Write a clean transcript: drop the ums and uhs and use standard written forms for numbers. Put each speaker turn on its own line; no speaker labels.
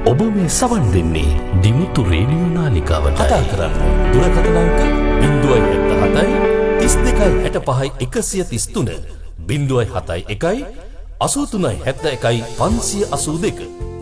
ඔබ මේ සවන් දෙන්නේ දිමුතු රේඩියෝ නාලිකාවට. කතා කරන්න දුරකථන අංක 077 32 65 133 071 83 71 582